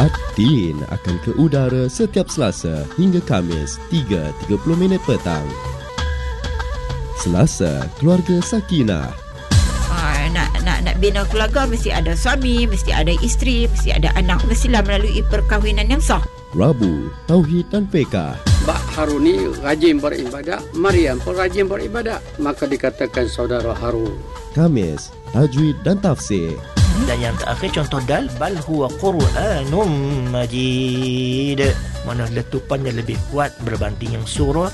Ad-Din akan ke udara setiap Selasa hingga Khamis 3.30 petang. Selasa, Keluarga Sakinah. Nak bina keluarga mesti ada suami, mesti ada isteri, mesti ada anak, mestilah melalui perkahwinan yang sah. Rabu, Tauhid dan Fiqh. Mbak Harun ni rajin beribadat, Maryam pun rajin beribadat, maka dikatakan saudara Harun. Khamis, Tajwid dan Tafsir. Dan yang terakhir contoh dal, bal huwa Qur'anum Majid, mana letupannya lebih kuat berbanding yang surah.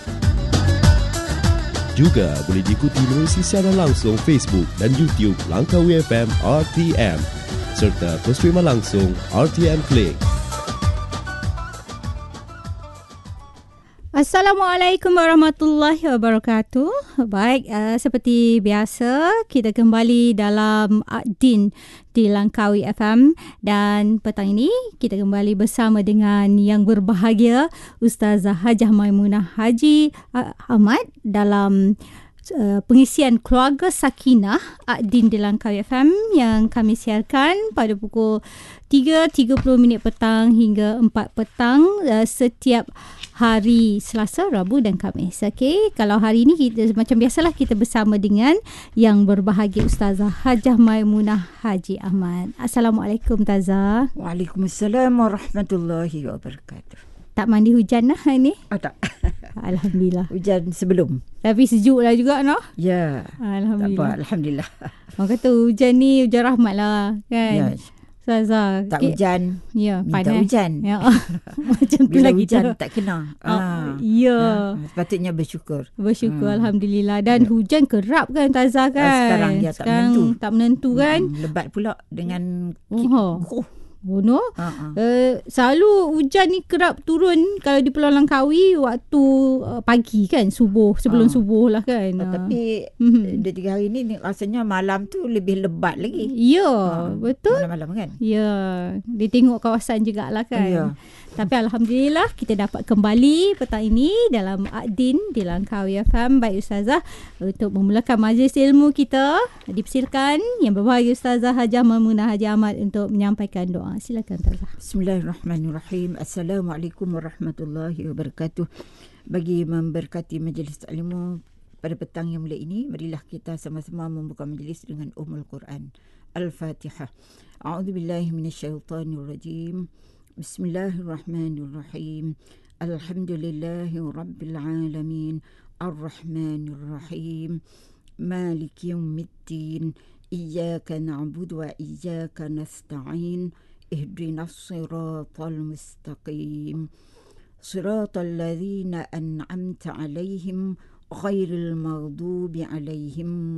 Juga boleh diikuti melalui siaran langsung Facebook dan YouTube Langkawi FM RTM serta perstreaman langsung RTM Click. Assalamualaikum warahmatullahi wabarakatuh. Baik, seperti biasa kita kembali dalam Ad-Din di Langkawi FM dan petang ini kita kembali bersama dengan yang berbahagia Ustazah Hajah Maimunah Haji Ahmad dalam pengisian Keluarga Sakinah Ad-Din di Langkawi FM yang kami siarkan pada pukul 3.30 petang hingga 4 petang setiap hari Selasa, Rabu dan Khamis. Okey, kalau hari ini kita macam biasalah kita bersama dengan yang berbahagia Ustazah Hajah Maimunah Haji Ahmad. Assalamualaikum Tazah. Waalaikumsalam warahmatullahi wabarakatuh. Tak mandi hujan lah hari ni? Tak. Alhamdulillah. Hujan sebelum. Tapi sejuk lah juga noh. Ya. Alhamdulillah. Tak apa, alhamdulillah. Orang kata hujan ni hujan rahmat lah kan. Ya. Ustazah. Tak hujan. Ya, minta panas. hujan. Ya. Macam tu Bila lah hujan kita. tak kena. Ya. Sepatutnya bersyukur. Bersyukur Alhamdulillah. Dan hujan kerap kan Tazah kan. Sekarang dia tak menentu. Tak menentu kan. Lebat pula dengan No? Selalu hujan ni kerap turun kalau di Pulau Langkawi waktu pagi kan, subuh, sebelum subuh lah kan. Tapi 2-3 hari ni rasanya malam tu lebih lebat lagi. Ya, betul. Malam-malam kan. Ya, dia tengok kawasan jugalah kan. Ya. Tapi Alhamdulillah kita dapat kembali petang ini dalam Ad-Din di Langkawi FM. Baik Ustazah, untuk memulakan majlis ilmu kita dipersilakan yang berbahagia Ustazah Hajah Maimunah Haji Ahmad untuk menyampaikan doa. Silakan Ustazah. Bismillahirrahmanirrahim. Assalamualaikum warahmatullahi wabarakatuh. Bagi memberkati majlis ilmu pada petang yang mulia ini, marilah kita sama-sama membuka majlis dengan Ummul Quran. Al-Fatihah. A'udzubillahi minasyaitonirrajim. Bismillahirrahmanirrahim. Alhamdulillahi rabbil alamin. Ar-Rahmanir-Rahim. Maliki yaumiddin. Iyyaka na'budu wa iyyaka nasta'in. Ihdinas siratal mustaqim. Siratal ladzina an'amta 'alaihim ghairil maghdubi 'alaihim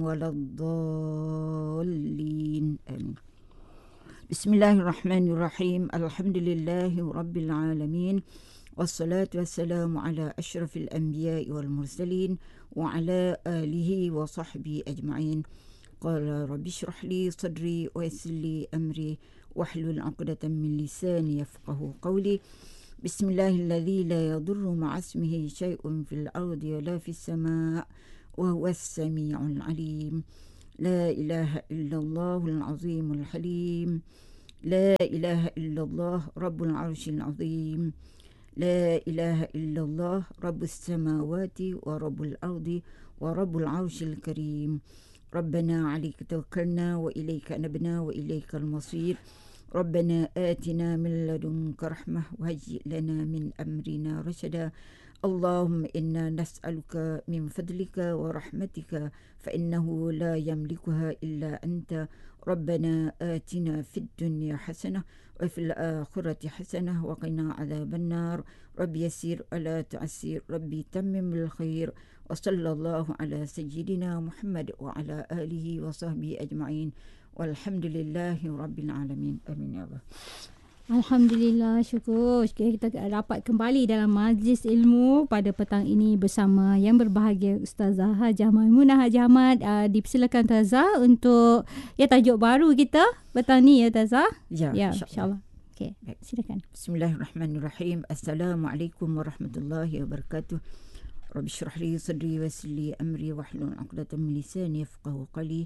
waladdallin. Amin. Bismillahirrahmanirrahim. Alhamdulillahi rabbil alamin. Wassalatu wassalamu ala asyrafil anbiya'i wal mursalin wa ala alihi wa sahbihi ajma'in. Qala rabbi shrah li sadri wa yassir li amri wahlul 'uqdatam min lisani yafqahu qawli. Bismillahilladzi la yadurru ma'a ismihi syai'un fil ardi wa la fis sama' wa huwas sami'ul 'alim. La ilaha illallahul azimul halim. La ilaha illallah rabbul arsyil azim. La ilaha illallah rabbus samawati wa rabbul ardi wa rabbul arsyil karim. Rabbana 'alaika tawakkalna wa ilaika anabna wa ilaikal masir. Rabbana atina min ladunka rahmah wa hayyi' lana min amrina rashada. Allahumma inna nas'aluka min fadlika wa rahmatika fa innahu la yamlikuha illa anta. Rabbana atina fid dunya hasanah wa fil akhirati hasanah wa qina adzaban nar. Rabbi yassir wa la tu'assir. Rabbi tammim bil khair. Wa sallallahu ala sayyidina Muhammad wa ala alihi wa sahbihi ajma'in. Walhamdulillahi rabbil alamin. Amin ya Allah. Alhamdulillah, syukur kita dapat kembali dalam majlis ilmu pada petang ini bersama yang berbahagia Ustazah Hajah Maimunah Haji Ahmad. Dipersilakan Tazah untuk tajuk baru kita petang ni ya Tazah. Ya, insyaAllah. Okey, silakan. Bismillahirrahmanirrahim. Assalamualaikum warahmatullahi wabarakatuh. Rabbi shrah li sadri wa yassir li amri wahlul 'uqdatam min lisani yafqahu qawli.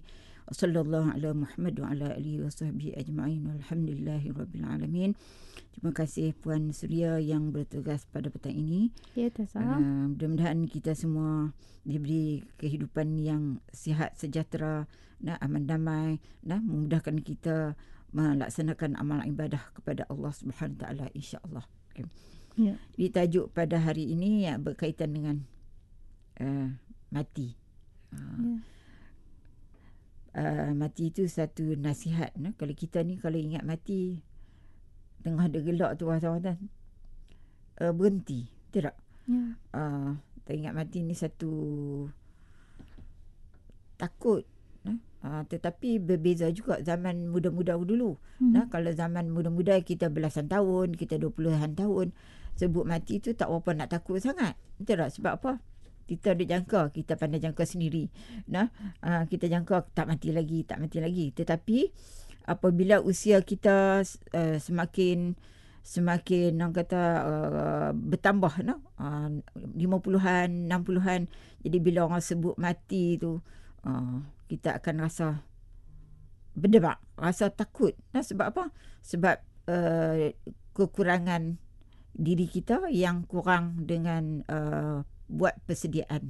Sallallahu ala Muhammad wa ala alihi wa sahbihi ajma'in. Walhamdulillahi rabbil alamin. Terima kasih Puan Suria yang bertugas pada petang ini. Ya, Tasa. Mudah-mudahan kita semua diberi kehidupan yang sihat, sejahtera, aman damai, memudahkan kita melaksanakan amal ibadah kepada Allah Subhanahu Wa Taala, insya-Allah. Okay. Ya. Di tajuk pada hari ini yang berkaitan dengan mati. Mati itu satu nasihat. Kalau kita ni kalau ingat mati tengah ada gelak tu kawan-kawan, berhenti, tidak? Ya. Teringat mati ni satu takut. Tetapi berbeza juga zaman muda-muda dulu. Kalau zaman muda-muda kita belasan tahun, kita 20-an tahun, sebut mati tu tak apa nak takut sangat. Betul tak? Sebab apa? Kita ada jangka, kita pandai jangka sendiri. Kita jangka tak mati lagi. Tetapi apabila usia kita semakin orang kata bertambah, 50-an, 60-an, jadi bila orang sebut mati tu, kita akan rasa berdebar, rasa takut. Sebab apa? Sebab kekurangan diri kita yang kurang dengan buat persediaan.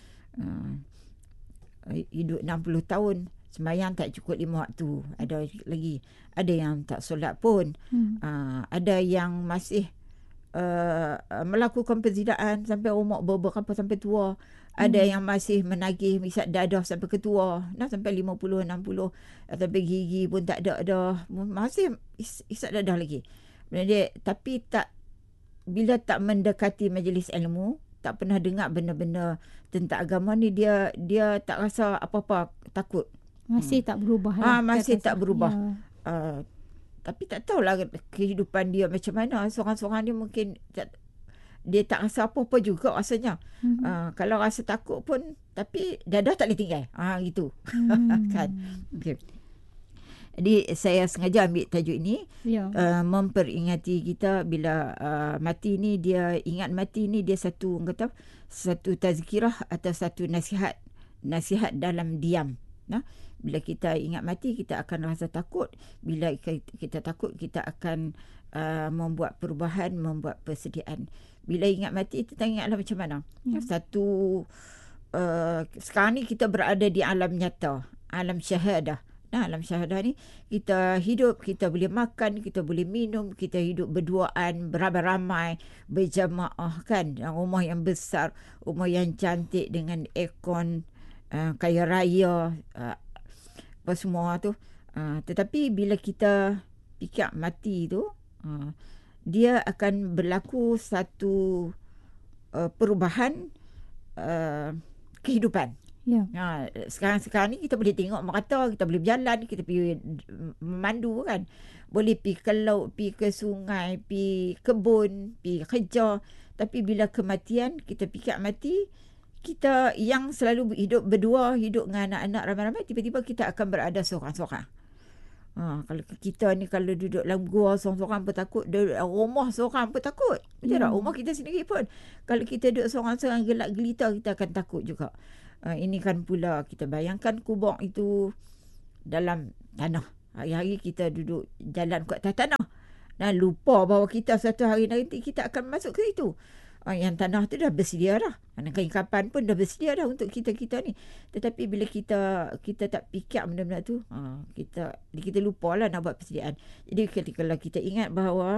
Hidup 60 tahun, sembahyang tak cukup 5 waktu. Ada yang tak solat pun. Ada yang masih melakukan perzinahan sampai umur berapa sampai tua. Ada yang masih menagih isap dadah sampai ketua, sampai 50, 60, sampai gigi pun tak ada dah. Masih isap dadah lagi. Tapi bila tak mendekati majlis ilmu, tak pernah dengar benda-benda tentang agama ni, dia tak rasa apa-apa, takut. Masih tak berubah. Masih tak berubah. Tapi tak tahulah kehidupan dia macam mana. Seorang-seorang dia mungkin dia tak rasa apa-apa juga rasanya. Kalau rasa takut pun, tapi dadah tak boleh tinggal. Gitu. Kan? Okay. Jadi saya sengaja ambil tajuk ini, memperingati kita bila mati ni, dia ingat mati ni dia satu tazkirah atau satu nasihat dalam diam. Bila kita ingat mati, kita akan rasa takut. Bila kita takut, kita akan membuat perubahan, membuat persediaan. Bila ingat mati, kita ingatlah macam mana. Sekarang ni kita berada di alam nyata, alam syahadah. Alam syahadah ni kita hidup, kita boleh makan, kita boleh minum, kita hidup berduaan, beramai-ramai, berjamaah, kan? Rumah yang besar, rumah yang cantik dengan aircon, kaya raya, apa semua tu. Tetapi bila kita fikir mati tu, dia akan berlaku satu perubahan kehidupan. Sekarang ni kita boleh tengok merata, kita boleh berjalan, kita pergi memandu, kan? Boleh pergi ke laut, pergi ke sungai, pergi kebun, pergi kerja. Tapi bila kematian, kita fikir mati, kita yang selalu hidup berdua, hidup dengan anak-anak ramai-ramai, tiba-tiba kita akan berada seorang-seorang. Kalau kita ni kalau duduk dalam gua seorang-seorang pun takut, duduk dalam rumah seorang pun takut. Betul tak? Rumah kita sendiri pun, kalau kita duduk seorang-seorang gelap gelita, kita akan takut juga. Ini kan pula kita bayangkan kubur itu dalam tanah. Hari-hari kita duduk jalan kat atas tanah. Dan lupa bahawa kita satu hari nanti kita akan masuk ke situ. Yang tanah tu dah bersedia dah. Kain kapan pun dah bersedia dah untuk kita-kita ni. Tetapi bila kita tak fikir benda-benda tu, kita lupalah nak buat persediaan. Jadi kalau kita ingat bahawa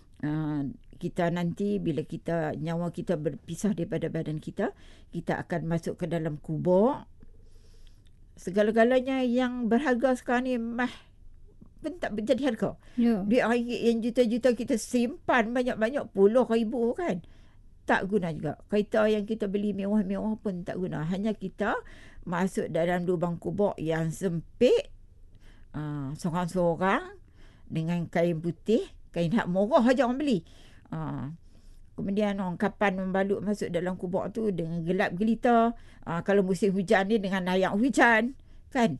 kita nanti bila nyawa kita berpisah daripada badan kita akan masuk ke dalam kubur. Segala-galanya yang berharga sekarang ni pun tak menjadi harga. Duit ringgit yang juta-juta kita simpan banyak-banyak puluh ribu, kan? Tak guna juga. Kereta yang kita beli mewah-mewah pun tak guna. Hanya kita masuk dalam lubang kubur yang sempit, seorang-seorang dengan kain putih, kain hak murah aja orang beli. Kemudian orang kapan membalut masuk dalam kubur tu dengan gelap gelita. Kalau musim hujan ni dengan air hujan, kan?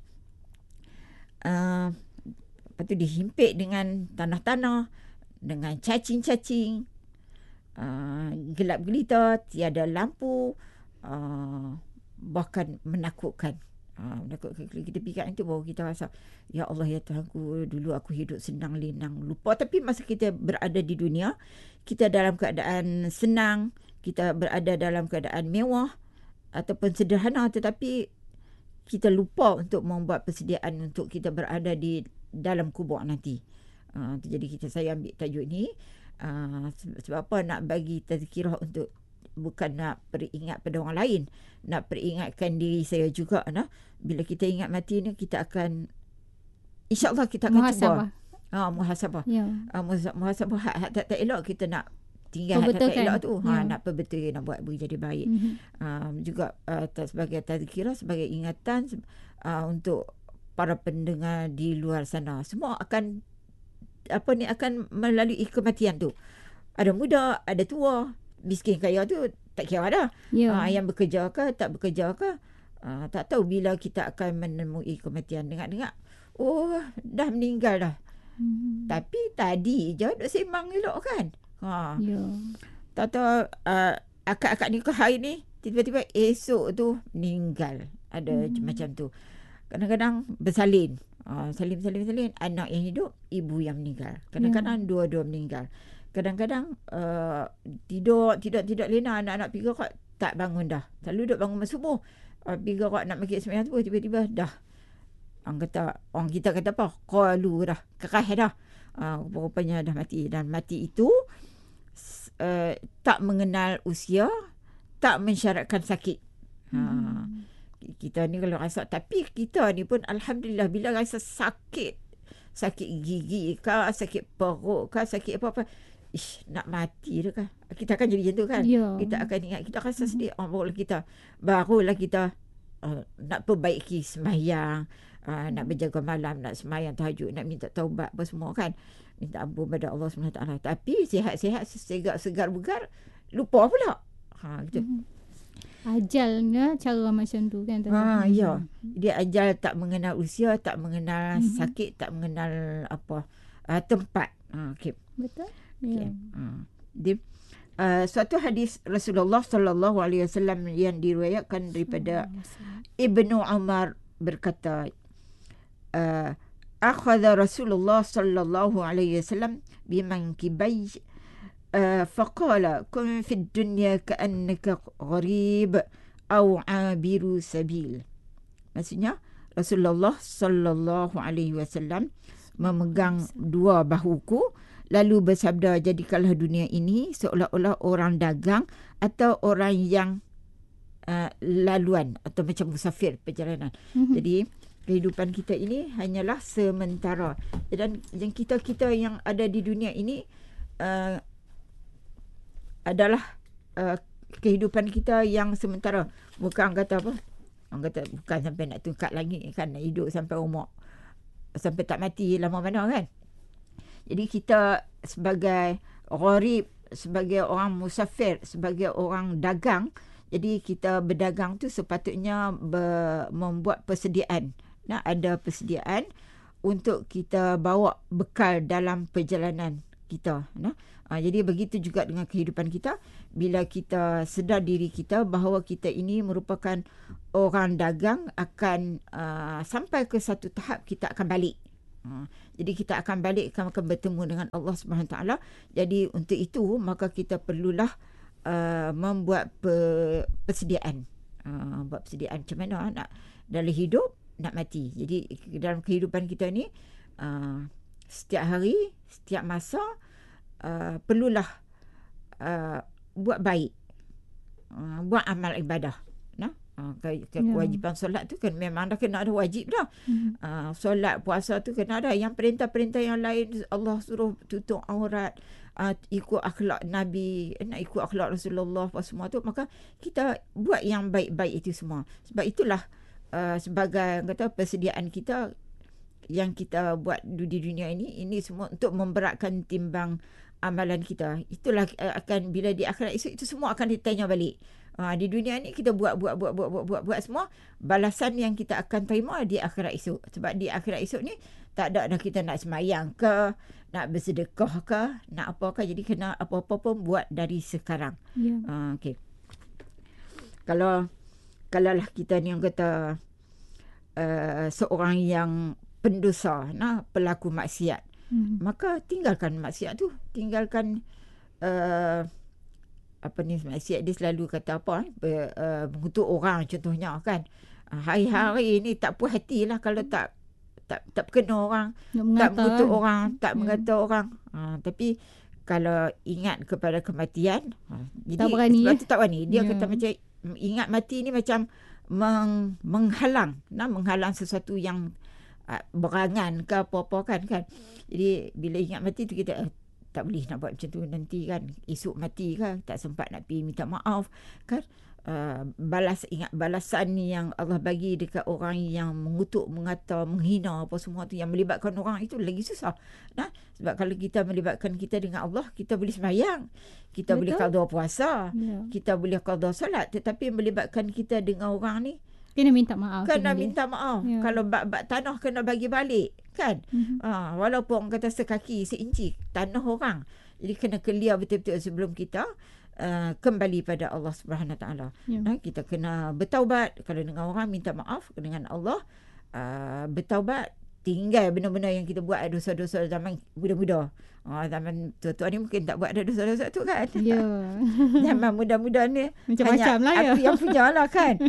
Lepas tu dihimpit dengan tanah-tanah, dengan cacing-cacing, gelap gelita, tiada lampu, bahkan menakutkan. Menakutkan. Kalau kita fikir itu, baru kita rasa, ya Allah ya Tuhanku, dulu aku hidup senang lenang, lupa. Tapi masa kita berada di dunia, kita dalam keadaan senang, kita berada dalam keadaan mewah ataupun sederhana, tetapi kita lupa untuk membuat persediaan untuk kita berada di dalam kubur nanti. Jadi saya ambil tajuk ni sebab apa, nak bagi tazkirah untuk, bukan nak peringat pada orang lain, nak peringatkan diri saya juga. Bila kita ingat mati ni, kita akan, insya-Allah kita akan Muhasabah. cuba muhasabah. Ya. Muhasabah hak tak elok, kita nak tinggal hak tak elok tu, nak perbetul, nak buat jadi baik. Juga sebagai tazkirah, sebagai ingatan untuk para pendengar di luar sana, semua akan akan melalui kematian tu. Ada muda, ada tua, miskin kaya tu tak kira dah. Yang bekerja ke tak bekerja ke, tak tahu bila kita akan menemui kematian. Dengar-dengar, dah meninggal dah. Tapi tadi je duk sembang elok kan. Tak tahu akak-akak nikah hari ni, tiba-tiba esok tu meninggal. Ada macam tu. Kadang-kadang bersalin. Salin. Anak yang hidup, ibu yang meninggal. Kadang-kadang dua-dua meninggal. Kadang-kadang tidur lena, anak-anak pergi kat tak bangun dah. Selalu duduk bangun masa subuh. Pergi kat nak maghrib sembahyang subuh, tiba-tiba dah. Orang kita kata apa? Qalu dah. Kerah dah. Rupanya dah mati. Dan mati itu tak mengenal usia, tak mensyaratkan sakit. Kita ni kalau rasa, tapi kita ni pun alhamdulillah, bila rasa sakit gigi ke, sakit perut ke, sakit apa-apa, nak mati dah kan. Kita akan jadi macam tu kan. Kita akan ingat, kita rasa sedih. Barulah kita nak perbaiki sembahyang, nak berjaga malam, nak sembahyang tahajud, nak minta taubat apa semua kan, minta ampun pada Allah SWT. Tapi sihat-sihat, segar bugar, lupa pula. Gitu. Ajalnya cara macam tu kan. Ya. Dia ajal tak mengenal usia, tak mengenal sakit, tak mengenal apa tempat. Okay. Betul. Okay. Suatu hadis Rasulullah sallallahu alaihi wasallam yang diriwayatkan daripada Ibnu Umar berkata, akhadha Rasulullah sallallahu alaihi wasallam bimankibai faqala kun fi dunya ka'annaka gharib aw 'abiru sabil. Maksudnya Rasulullah sallallahu alaihi wasallam memegang dua bahuku lalu bersabda, jadikanlah dunia ini seolah-olah orang dagang atau orang yang laluan atau macam musafir perjalanan. Jadi kehidupan kita ini hanyalah sementara. Dan yang kita yang ada di dunia ini adalah kehidupan kita yang sementara. Bukan kata apa? Orang kata bukan sampai nak tungkat langit kan, nak hidup sampai umur, sampai tak mati lama mana kan. Jadi kita sebagai gharib, sebagai orang musafir, sebagai orang dagang, jadi kita berdagang tu sepatutnya membuat persediaan. Nah, ada persediaan untuk kita bawa bekal dalam perjalanan kita. Nah, jadi begitu juga dengan kehidupan kita. Bila kita sedar diri kita bahawa kita ini merupakan orang dagang, akan sampai ke satu tahap kita akan balik. Jadi kita akan balik, akan bertemu dengan Allah SWT. Jadi untuk itu maka kita perlulah membuat persediaan. Buat persediaan macam mana nak dalam hidup, nak mati. Jadi dalam kehidupan kita ni setiap hari, setiap masa perlulah buat baik, buat amal ibadah. Kewajipan solat tu kan memang dah kena ada wajib dah. Solat, puasa tu kena ada. Yang perintah-perintah yang lain Allah suruh tutup aurat, ikut akhlak Nabi, nak ikut akhlak Rasulullah apa semua tu, maka kita buat yang baik-baik itu semua. Sebab itulah sebagai kata persediaan kita yang kita buat di dunia ini semua untuk memberatkan timbang amalan kita. Itulah akan bila di akhirat esok itu semua akan ditanya balik. Di dunia ni kita buat semua, balasan yang kita akan terima di akhirat esok. Sebab di akhirat esok ni tak ada dah kita nak semayang ke, nak bersedekah ke, nak apa ke. Jadi kena apa-apa pun buat dari sekarang. Okay. Kalau lah kita ni yang kata seorang yang pendosa, pelaku maksiat, maka tinggalkan maksiat tu. Tinggalkan maksiat dia selalu kata mengutuk orang contohnya kan. Hari-hari ni tak puas hatilah kalau tak kena orang, tak mengutuk orang, tak mengata orang. Tapi kalau ingat kepada kematian, jadi tak berani. Sebab tu tak berani. Dia kata macam ingat mati ni macam menghalang sesuatu yang berangan ke apa-apa kan. Jadi bila ingat mati tu kita tak boleh nak buat macam tu nanti kan. Esok mati kan, tak sempat nak pergi minta maaf kan. Ingat balasan ni yang Allah bagi dekat orang yang mengutuk, mengata, menghina apa semua tu, yang melibatkan orang itu lagi susah. Sebab kalau kita melibatkan kita dengan Allah, kita boleh sembahyang, kita boleh qada puasa, kita boleh qada solat, tetapi melibatkan kita dengan orang ni kena minta maaf. Minta maaf. Kalau bab tanah kena bagi balik kan. Walaupun orang kata sekaki, seinci tanah orang. Jadi kena clear betul-betul sebelum kita kembali pada Allah Subhanahu Wa Taala. Kita kena bertaubat. Kalau dengan orang minta maaf, dengan Allah bertaubat, tinggal benda-benda yang kita buat dosa-dosa zaman muda-muda. Zaman tua-tua ni mungkin tak buat ada dosa-dosa tu kan. Zaman muda-muda ni macam-macam lah aku yang punya lah kan.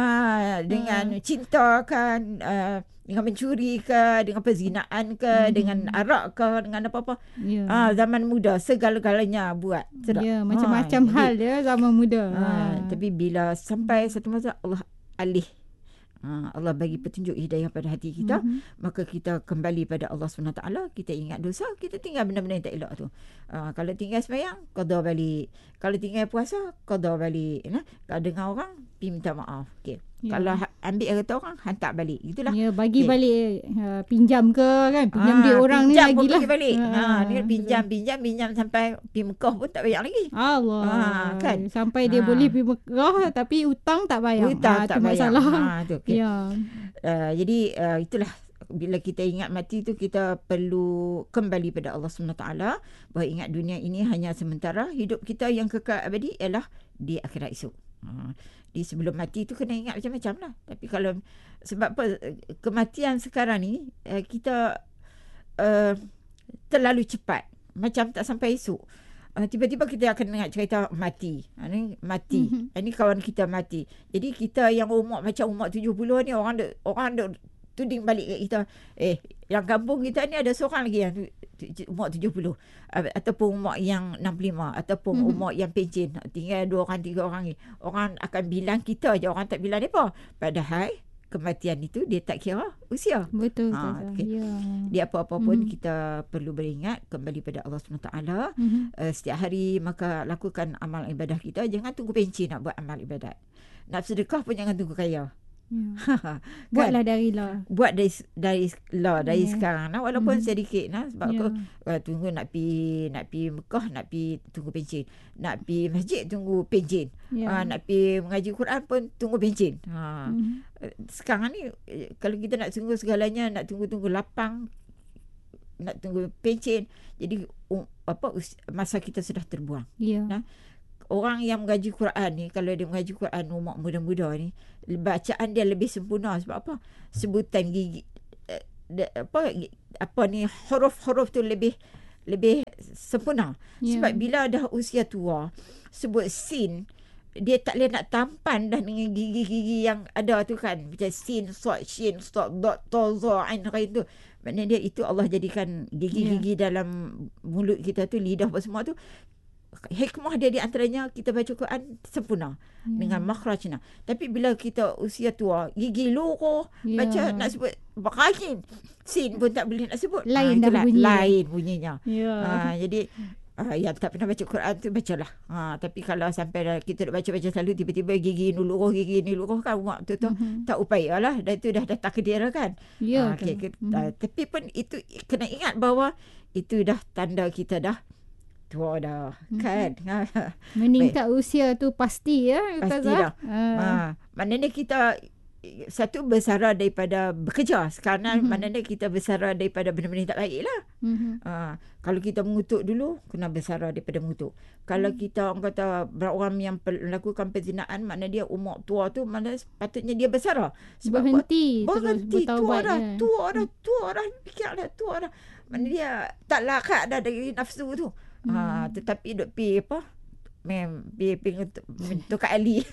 Dengan cinta kan, dengan mencuri ke, dengan perzinaan ke, dengan arak ke, dengan apa-apa. Zaman muda segala-galanya buat. Macam-macam hal dia zaman muda. Tapi bila sampai satu masa Allah alih, Allah bagi petunjuk hidayah pada hati kita, maka kita kembali pada Allah SWT. Kita ingat dosa, kita tinggal benda-benda yang tak elok tu. Kalau tinggal sembahyang, qada balik. Kalau tinggal puasa, qada balik. Kalau dengar orang, pergi minta maaf. Okay. Kalau ambil kata orang, hantar balik. Itulah. Bagi balik. Pinjam ke kan? Pinjam dia orang ni lagi lah. Balik. Dia pinjam sampai pergi Mekah pun tak bayar lagi. Allah. Kan? Sampai dia boleh pergi Mekah tapi hutang tak bayar. Hutang tak bayar. Masalah. Okay. Jadi itulah, bila kita ingat mati tu, kita perlu kembali pada Allah SWT, bahawa ingat dunia ini hanya sementara. Hidup kita yang kekal abadi ialah di akhirat esok. Di sebelum mati tu kena ingat macam-macam lah. Tapi kalau sebab apa, kematian sekarang ni kita terlalu cepat, macam tak sampai esok. Tiba-tiba kita akan dengar cerita mati. Mati. Ini kawan kita mati. Jadi kita yang umur macam umur 70 ni, orang duk tuding balik kat kita. Yang kampung kita ni ada seorang lagi yang umur 70. Ataupun umur yang 65. Ataupun umur yang pencen. Tinggal 2 orang, 3 orang ni. Orang akan bilang kita je. Orang tak bilang mereka. Padahal kematian itu dia tak kira usia. Betul. Okay. Dia apa-apa pun kita perlu beringat kembali pada Allah SWT. Setiap hari maka lakukan amal ibadah kita. Jangan tunggu pencen nak buat amal ibadat. Nak sedekah pun jangan tunggu kaya. Buatlah dari lah. Buat dari sekarang. Walaupun sedikit. Sebab aku tunggu nak pi Mekah, nak pi tunggu pencen. Nak pi masjid tunggu pencen. Nak pi mengaji Quran pun tunggu pencen. Sekarang ni kalau kita nak tunggu segalanya, nak tunggu lapang, nak tunggu pencen, jadi masa kita sudah terbuang. Orang yang mengaji Quran ni, kalau dia mengaji Quran umur muda-muda ni, bacaan dia lebih sempurna. Sebab apa? Sebutan gigi huruf-huruf tu lebih sempurna. Sebab bila dah usia tua, sebut sin, dia tak boleh nak tampan dah dengan gigi-gigi yang ada tu kan. Macam sin, sod, shin, sod, dot, to, zo, ain, rain tu. Maknanya dia itu Allah jadikan gigi-gigi dalam mulut kita tu, lidah apa semua tu. Hikmah dia di antaranya kita baca Quran sempurna dengan makhrajnya. Tapi bila kita usia tua, gigi luruh, baca nak sebut rahim, sin pun tak boleh nak sebut. Lain bunyinya. Jadi yang tak pernah baca Quran tu bacalah. Tapi kalau sampai kita baca-baca selalu, tiba-tiba gigi ni luruh kan, waktu tu tak upayalah. Dan itu dah takdir kan. Tapi pun itu kena ingat bahawa itu dah tanda kita dah tua dah kan. Meningkat usia tu pasti ya. Pasti dah. Maknanya kita satu bersara daripada bekerja. Sekarang maknanya kita bersara daripada benda-benda yang tak baik lah. Kalau kita mengutuk dulu, kena bersara daripada mengutuk. Kalau kita orang kata orang yang melakukan perzinaan, maknanya dia umur tua tu, maknanya sepatutnya dia bersara. Sebab berhenti tua dah fikir dah tua dah. Maknanya dia tak lakat dah dari nafsu tu. Tetapi duk pi apa? Pi tukar ali.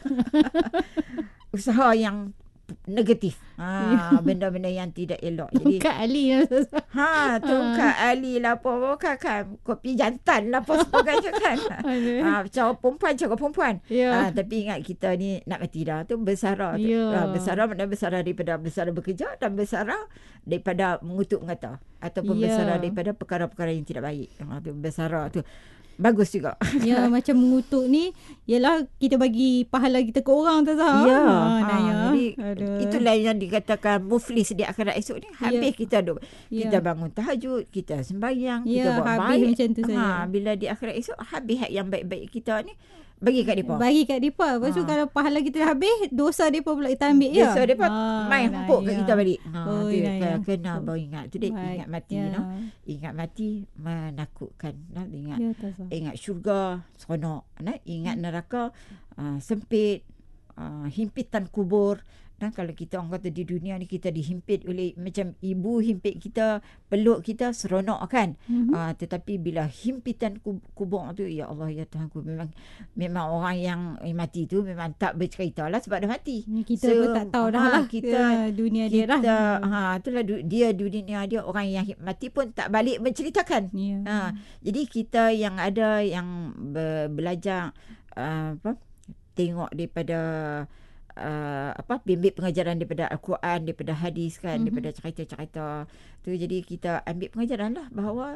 Usaha yang negatif. Benda-benda yang tidak elok. Jadi Tukar ali. tukar ali lah apa kan. Kopi jantan lah apa sebagainya kan. Cara perempuan. Tapi ingat kita ni nak mati dah. Tu bersara. Bersara maknanya bersara daripada bersara bekerja dan bersara daripada mengutuk mengata. Ataupun bersara daripada perkara-perkara yang tidak baik. Tu bersara tu. Bagus juga. Ya, macam mengutuk ni ialah kita bagi pahala kita ke orang tu Zah. Jadi itulah yang dikatakan muflis di akhirat esok ni. Habis kita duk kita bangun tahajud, kita sembahyang, kita buat baik macam tu saja. Bila di akhirat esok habis yang baik-baik kita ni bagi kat depa. Lepas tu kalau pahala kita dah habis, dosa depa pula kita ambil ya. Dosa depa main humpuk kat kita balik. Kena baru ingat tu dek, ingat mati Ingat mati menakutkan. Ingat syurga seronok. Ingat neraka sempit, himpitan kubur. Dan kalau kita orang kata di dunia ni kita dihimpit oleh macam ibu himpit kita, peluk kita seronok kan. Tetapi bila himpitan kubur tu, ya Allah ya Tuhanku, memang orang yang mati tu memang tak bercerita lah sebab dah mati. Kita pun tak tahu dah lah kita dunia dia dah. Itulah dia dunia dia, orang yang mati pun tak balik menceritakan. Jadi kita yang ada yang belajar tengok daripada bimbit pengajaran daripada Al-Quran, daripada hadis kan, daripada cerita-cerita tu, jadi kita ambil pengajaran lah bahawa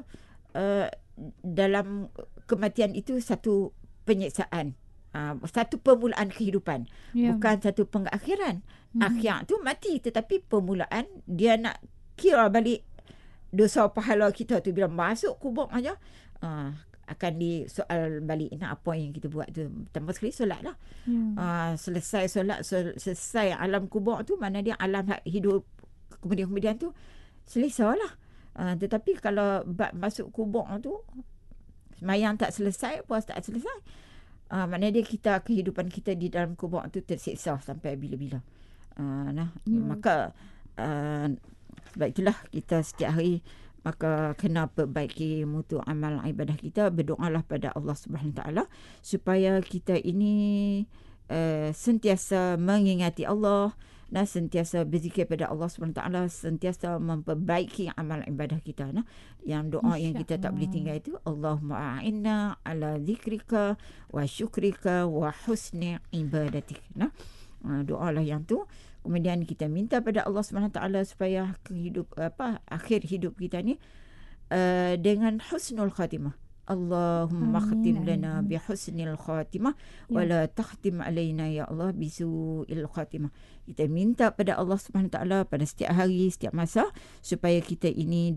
dalam kematian itu satu penyiksaan, satu permulaan kehidupan, bukan satu pengakhiran. Akhir tu mati, tetapi permulaan dia nak kira balik dosa pahala kita tu. Bila masuk kubur aja akan disoal balik nak apa yang kita buat tu. Pertama sekali solat lah. Selesai solat, selesai alam kubur tu, mana dia alam hidup kemudian tu selesai lah. Tetapi kalau masuk kubur tu semayang tak selesai, puasa tak selesai, maknanya dia kehidupan kita di dalam kubur tu tersiksa sampai bila-bila. Maka sebab itulah kita setiap hari maka kena perbaiki mutu amal ibadah kita. Berdoalah pada Allah Subhanahu Wa Taala supaya kita ini sentiasa mengingati Allah dan sentiasa berzikir pada Allah Subhanahu Wa Taala, sentiasa memperbaiki amal ibadah kita. Yang doa yang kita tak boleh tinggal itu, Allahumma a'inna ala zikrika wa syukrika wa husni ibadatik. Doalah yang tu. Kemudian kita minta pada Allah SWT supaya akhir hidup kita ni dengan husnul khatimah. Allahumma khatim lana bi husnil khatimah wa la takhtim alaina ya Allah bi su'il khatimah. Kita minta pada Allah SWT pada setiap hari, setiap masa, supaya kita ini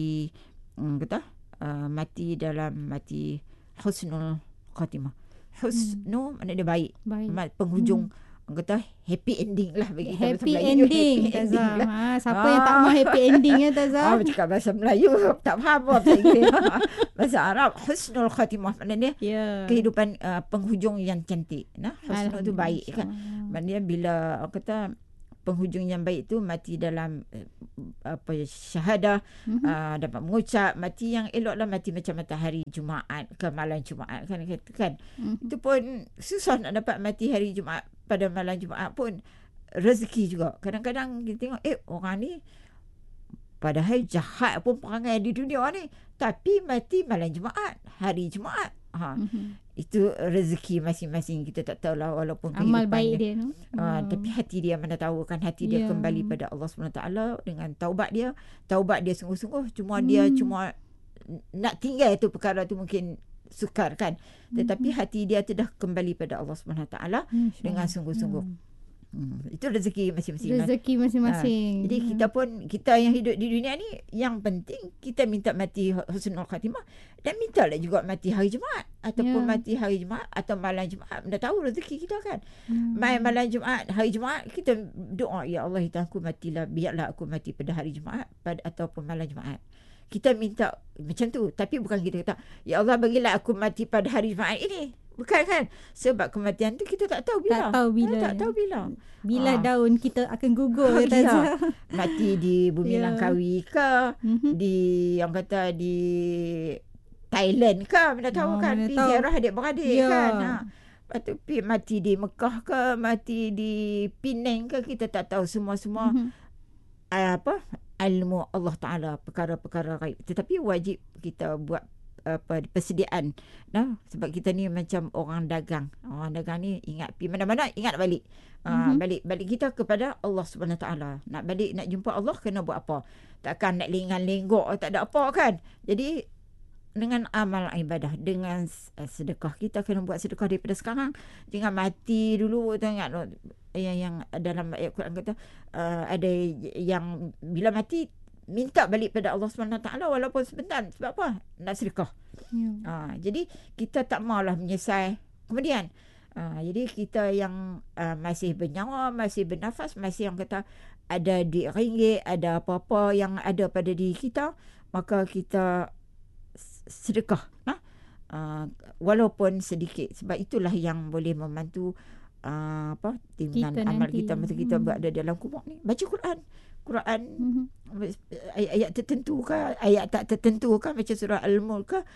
mati dalam mati husnul khatimah. Husnu makna dia baik. Penghujung kata happy ending lah bagi kita. Happy ending Tazah. Siapa yang tak mau happy ending ya Tazah? Cakap bahasa Melayu tak faham apa bahasa Arab. Husnul khatimah maknanya kehidupan penghujung yang cantik. Husnul tu baik kan. Maknanya bila kata penghujung yang baik tu mati dalam syahadah, dapat mengucap. Mati yang elok lah, mati macam matahari Jumaat ke malam Jumaat kan. Itu pun susah nak dapat mati hari Jumaat. Pada malam Jumaat pun rezeki juga. Kadang-kadang kita tengok orang ni padahal jahat pun perangai di dunia ni, tapi mati malam Jumaat, hari Jumaat. Itu rezeki masing-masing. Kita tak tahulah, walaupun amal baik dia tapi hati dia mana tahu kan. Hati dia kembali pada Allah SWT dengan taubat dia sungguh-sungguh. Dia cuma nak tinggal tu perkara tu mungkin sukar kan, tetapi hati dia tu dah kembali pada Allah SWT dengan sungguh-sungguh. Itu rezeki masing-masing. Rezeki masing-masing. Jadi kita yang hidup di dunia ni, yang penting kita minta mati husnul khatimah, dan minta lah juga mati hari Jumaat ataupun mati hari Jumaat atau malam Jumaat. Dah tahu rezeki kita kan. Malam Jumaat, hari Jumaat kita doa, ya Allah aku matilah, biarlah aku mati pada hari Jumaat ataupun malam Jumaat. Kita minta macam tu, tapi bukan kita kata, ya Allah bagilah aku mati pada hari Jumaat ini. Bukan kan? Sebab kematian tu kita tak tahu bila. Tak tahu bila. Bila daun kita akan gugur. Mati di bumi Langkawi ke, di yang kata di Thailand ke, mana tahu kan, di ziarah adik-beradik kan. Lepas tu mati di Mekah ke, mati di Penang ke, kita tak tahu. Semua ilmu Allah Ta'ala, perkara-perkara gaib. Tetapi wajib kita buat persediaan, sebab kita ni macam orang dagang ni, ingat pergi mana-mana, ingat balik. Balik kita kepada Allah Subhanahu Taala. Nak balik, nak jumpa Allah, kena buat apa? Takkan nak lengan-lenggok, tak ada apa kan. Jadi dengan amal ibadah, dengan sedekah, kita kena buat sedekah daripada sekarang. Jangan mati dulu. Tengok yang dalam ayat Quran kata, ada yang bila mati minta balik pada Allah SWT walaupun sebentar. Sebab apa? Nak sedekah. Jadi kita tak maulah menyesal kemudian. Jadi kita yang masih bernyawa, masih bernafas, masih yang kata ada duit ringgit, ada apa-apa yang ada pada diri kita, maka kita sedekah, walaupun sedikit. Sebab itulah yang boleh membantu timbunan amal kita masa kita berada dalam kubur ni. Baca Quran ayat tertentu ke, ayat tak tertentu ke, macam surah Al-Mulk ke.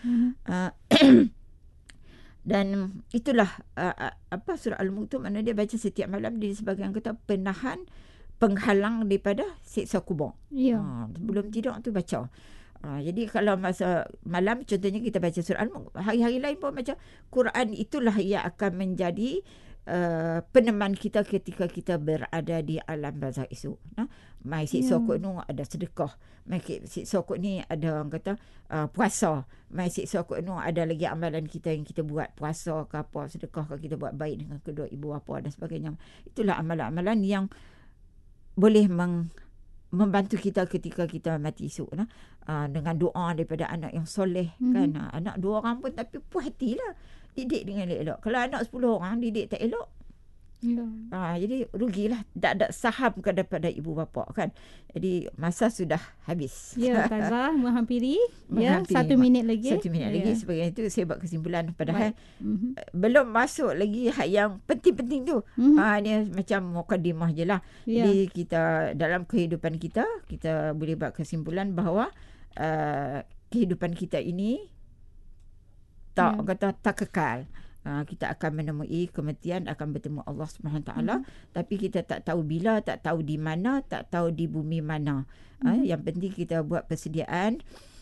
Dan itulah surah Al-Mulk tu, mana dia baca setiap malam, dia sebagai yang kata penghalang daripada siksa kubur. Sebelum tidur tu baca. Jadi kalau masa malam contohnya kita baca surah Al-Mulk, hari-hari lain pun baca Quran, itulah yang akan menjadi peneman kita ketika kita berada di alam barzakh esok. Mai siksa kot nu ada sedekah, mai siksa kot ni ada orang kata puasa, mai siksa kot nu ada lagi amalan kita yang kita buat, puasa ke apa, sedekah ke, kita buat baik dengan kedua ibu bapa dan sebagainya. Itulah amalan-amalan yang boleh membantu kita ketika kita mati esok. Dengan doa daripada anak yang soleh kan. Anak 2 orang pun tapi puas hatilah, didik dengan elok-elok. Kalau anak 10 orang didik tak elok, jadi rugilah, tak ada saham kepada ibu bapa kan. Jadi masa sudah habis. Ustazah menghampiri 1 minit lagi. 1 minit lagi. Sebagai itu saya buat kesimpulan, padahal belum masuk lagi yang penting-penting tu. Ni macam mukadimah je lah. Jadi kita dalam kehidupan kita boleh buat kesimpulan bahawa kehidupan kita ini tak kekal. Kita akan menemui kematian, akan bertemu Allah SWT. Tapi kita tak tahu bila, tak tahu di mana, tak tahu di bumi mana. Yang penting kita buat persediaan,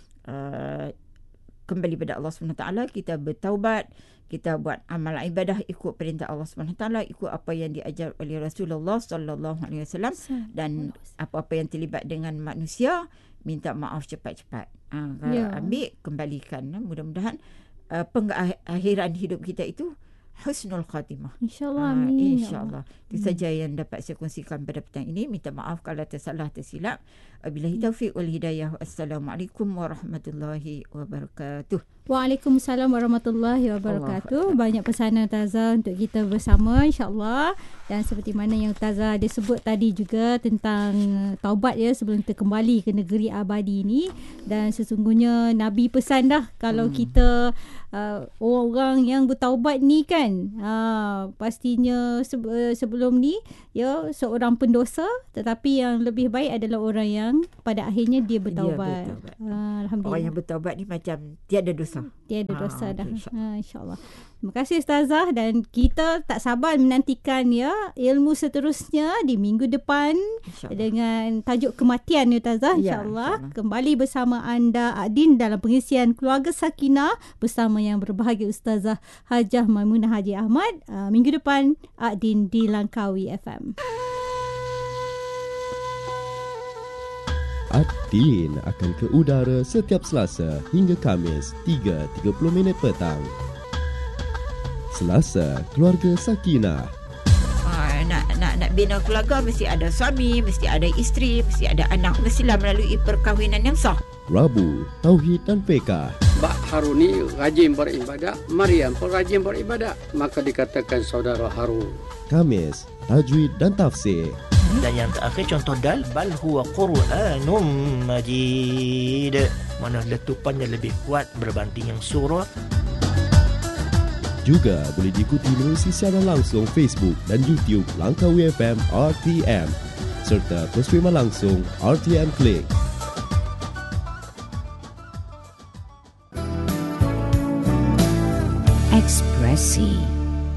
kembali pada Allah SWT, kita bertaubat, kita buat amal ibadah ikut perintah Allah SWT, ikut apa yang diajar oleh Rasulullah SAW, dan apa-apa yang terlibat dengan manusia, minta maaf cepat-cepat. Ambil, kembalikan. Mudah-mudahan pengakhiran hidup kita itu husnul khatimah. InsyaAllah. Amin. InsyaAllah. Itu saja yang dapat saya kongsikan pada petang ini. Minta maaf kalau tersalah, tersilap. Wabillahi taufiq wal hidayah. Assalamualaikum warahmatullahi wabarakatuh. Waalaikumsalam warahmatullahi wabarakatuh. Banyak pesanan Ustazah untuk kita bersama, insyaAllah. Dan seperti mana yang Ustazah ada sebut tadi juga tentang taubat sebelum kita kembali ke negeri abadi ini. Dan sesungguhnya Nabi pesan dah, kalau kita orang yang bertaubat ni kan, pastinya sebelum ni seorang pendosa, tetapi yang lebih baik adalah orang yang pada akhirnya dia bertaubat. Alhamdulillah. Orang yang bertaubat ni macam tiada dosa. Tiada dosa dah. InsyaAllah. Terima kasih Ustazah, dan kita tak sabar menantikan ilmu seterusnya di minggu depan dengan tajuk kematian Ustazah. InsyaAllah. Kembali bersama anda Adin dalam pengisian Keluarga Sakinah bersama yang berbahagia Ustazah Hajah Maimunah Haji Ahmad. Minggu depan Adin di Langkawi FM. Adin akan ke udara setiap Selasa hingga Khamis 3.30 petang. Selasa, Keluarga Sakinah. nak bina keluarga, mesti ada suami, mesti ada isteri, mesti ada anak, mestilah melalui perkahwinan yang sah. Rabu, Tauhid dan Fiqh. Mbak Haruni rajin beribadat, Maryam pun rajin beribadat, maka dikatakan saudara Harun. Khamis, Tajwid dan Tafsir. Dan yang terakhir contoh dal, bal huwa Qur'anum Majid. Mana letupannya lebih kuat berbanding yang surah. Juga boleh diikuti melalui siaran langsung Facebook dan YouTube Langkawi FM RTM serta terus terima langsung RTM Klik. Ekspresi